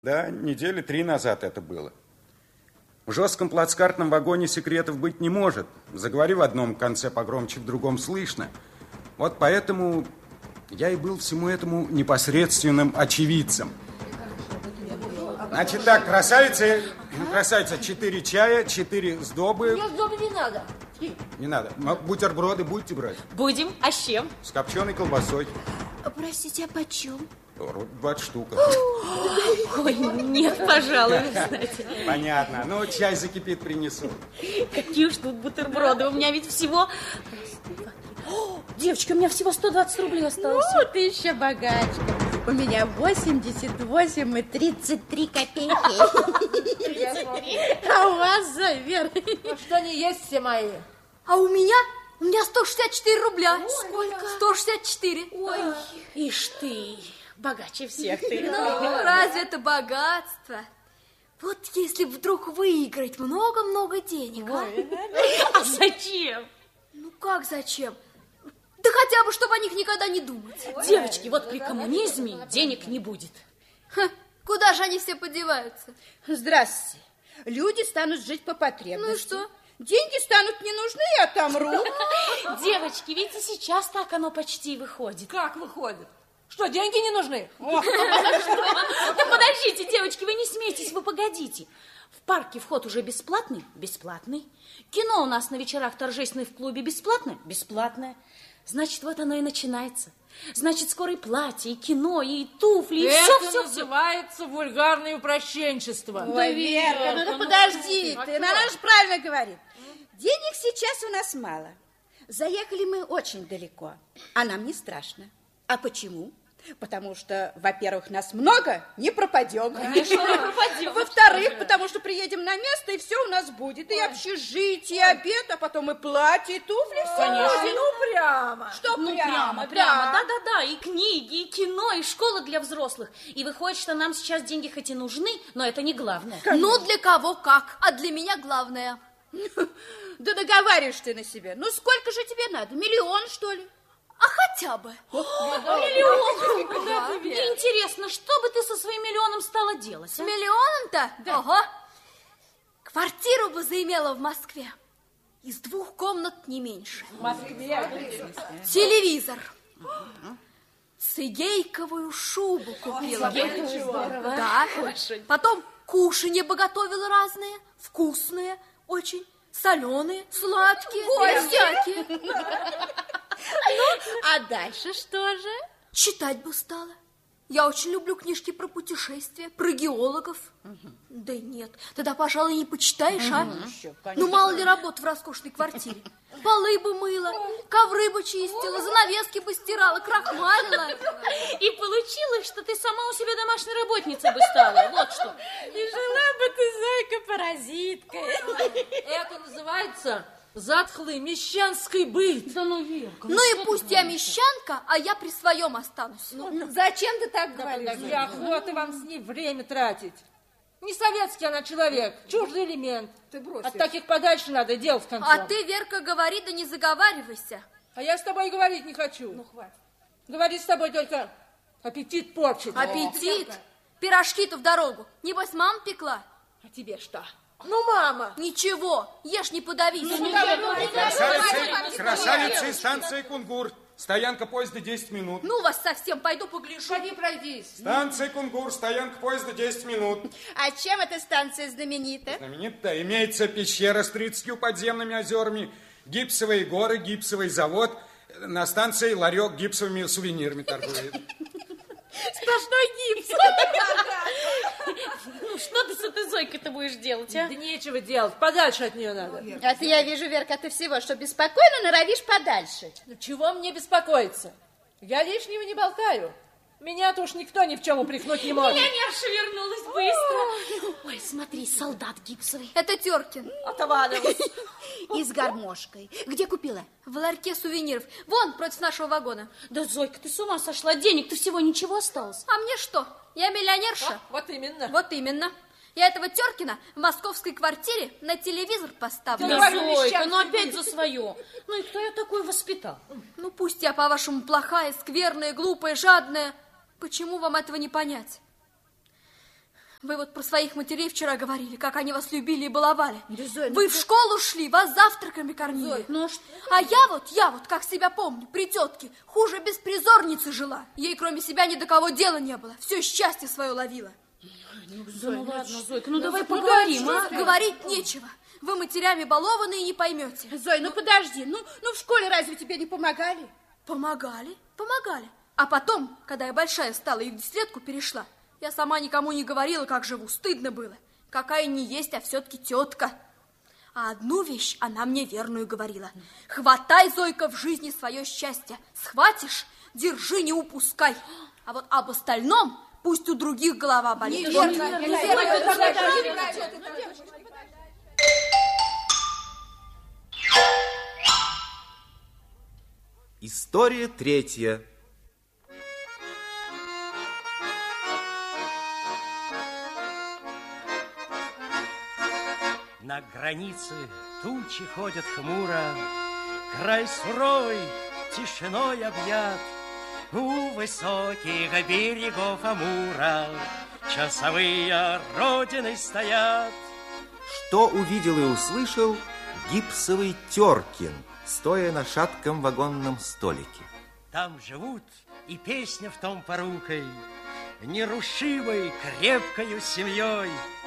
Да, недели 3 назад это было. В жестком плацкартном вагоне секретов быть не может. Заговори в одном конце погромче, в другом слышно. Вот поэтому я и был всему этому непосредственным очевидцем. Значит так, красавица, 4 чая, 4 сдобы. Мне сдобы не надо. Не надо. Бутерброды будете брать? Будем. А с чем? С копченой колбасой. Простите, а почем? 20 штук. Ой, нет, пожалуй, знаете. Понятно. Ну, чай закипит, принесу. Какие уж тут бутерброды. У меня ведь всего... Девочка, у меня всего 120 рублей осталось. Ну, ты еще богачка. У меня 88 и 33 копейки. 33. А у вас, Завер? Ну, что не есть все мои? А у меня 164 рубля. Сколько? 164. Ой. Ишь ты, богаче всех ты. Ну, разве это богатство? Вот если вдруг выиграть много-много денег, А зачем? Ну, как зачем? Да хотя бы, чтобы о них никогда не думать. Девочки, вот при коммунизме денег не будет. Ха, куда же они все подеваются? Здравствуйте. Люди станут жить по потребности. Ну и что? Деньги станут не нужны, я отомру. Девочки, ведь и сейчас так оно почти выходит. Как выходит? Что, деньги не нужны? Ну, подождите, девочки, вы не смейтесь, вы погодите. В парке вход уже бесплатный? Бесплатный. Кино у нас на вечерах торжественное в клубе бесплатное? Бесплатное. Значит, вот оно и начинается. Значит, скоро и платье, и кино, и туфли, и все. Называется вульгарное упрощенчество. Ой, Верка, ну подожди ты, она же правильно говорит. Денег сейчас у нас мало. Заехали мы очень далеко, а нам не страшно. А почему? Потому что, во-первых, нас много, не пропадем. Конечно, не пропадем. Во-вторых, потому что приедем на место, и все у нас будет. И общежитие, и обед, а потом и платье, и туфли. Все Конечно. будет. Ну, прямо. Что Ну, прямо? прямо. Да-да-да, и книги, и кино, и школа для взрослых. И выходит, что нам сейчас деньги хоть и нужны, но это не главное. Ну, для кого как, а для меня главное. Да договариваешь ты на себе. Ну, сколько же тебе надо? 1 миллион, что ли? А хотя бы. Миллион. Мне интересно, что бы ты со своим миллионом стала делать? С миллионом-то? Да. Ого. Квартиру бы заимела в Москве. Из 2 комнат не меньше. В Москве. Телевизор. Цигейковую шубу купила. Да. Потом кушанье бы готовила разные, вкусные, очень соленые, сладкие, всякие. А дальше что же? Читать бы стала. Я очень люблю книжки про путешествия, про геологов. Да нет, тогда, пожалуй, не почитаешь, а? Ну, мало ли работ в роскошной квартире. Полы бы мыла, ковры бы чистила, занавески бы стирала, крахмалила. И получилось, что ты сама у себя домашней работницей бы стала. Вот что. И жила бы ты, зайка-паразиткой. Это называется затхлый мещанский быт. Да ну, Верка. Ну и пусть я мещанка, а я при своем останусь. Зачем ты так говоришь? Для охоты вам с ней время тратить. Не советский она человек, чуждый элемент. Ты брось. От таких подальше надо, дело в конце. А ты, Верка, говори, да не заговаривайся. А я с тобой говорить не хочу. Ну, хватит. Говорить с тобой только аппетит порчит. Аппетит? Пирожки-то в дорогу. Небось, мама пекла? А тебе что? Ну, мама. Ничего, ешь, не подавись. Красавицы, станция Кунгур. Стоянка поезда 10 минут. Ну вас совсем, пойду погляжу. Ходи, пройдись. Станция Кунгур, стоянка поезда 10 минут. А чем эта станция знаменита? Знаменитая. Имеется пещера с 30 подземными озерами, гипсовые горы, гипсовый завод. На станции ларек гипсовыми сувенирами торгует. Сплошной гипс. Ну, что ты с этой Зойкой-то будешь делать, а? Да нечего делать, подальше от нее надо. А ты, я вижу, Верка, ты всего, что беспокойно норовишь подальше. Ну, чего мне беспокоиться? Я лишнего не болтаю. Меня-то уж никто ни в чем упрекнуть не может. Миллионерша вернулась быстро. Ой, смотри, солдат гипсовый. Это Теркин. Отоваривалась. И с гармошкой. Где купила? В ларьке сувениров. Вон, против нашего вагона. Да, Зойка, ты с ума сошла, денег-то всего ничего осталось. А мне что? Я миллионерша. Вот именно. Вот именно. Я этого Теркина в московской квартире на телевизор поставлю. Да, Да, говорю, Зойка, мещанский ну опять за свое. Ну и кто я такой воспитал? Ну пусть я, по-вашему, плохая, скверная, глупая, жадная. Почему вам этого не понять? Вы вот про своих матерей вчера говорили, как они вас любили и баловали. Да, Зоя, Вы в школу шли, вас завтраками кормили. Зоя, ну что? А я вот, как себя помню, при тетке хуже беспризорницы жила. Ей кроме себя ни до кого дела не было. Все счастье свое ловила. Ну ладно, Зойка, ну давай поговорим, а? Говорить нечего. Вы матерями балованные и не поймете. Зоя, ну подожди, ну в школе разве тебе не помогали? Помогали. А потом, когда я большая стала и в десятилетку перешла, я сама никому не говорила, как живу. Стыдно было. Какая не есть, а все-таки тетка. А одну вещь она мне верную говорила. Хватай, Зойка, в жизни свое счастье. Схватишь, держи, не упускай. А вот об остальном пусть у других голова болит. История третья. На границе тучи ходят хмуро, край суровый тишиной объят. У высоких берегов Амура часовые родины стоят. Что увидел и услышал гипсовый Теркин, стоя на шатком вагонном столике. Там живут, и песня в том порукой, нерушимой крепкою семьей.